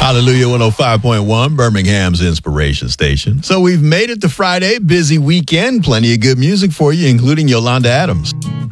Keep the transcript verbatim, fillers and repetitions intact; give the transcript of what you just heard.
Hallelujah one oh five point one, Birmingham's Inspiration Station. So we've made it to Friday, busy weekend, plenty of good music for you, including Yolanda Adams.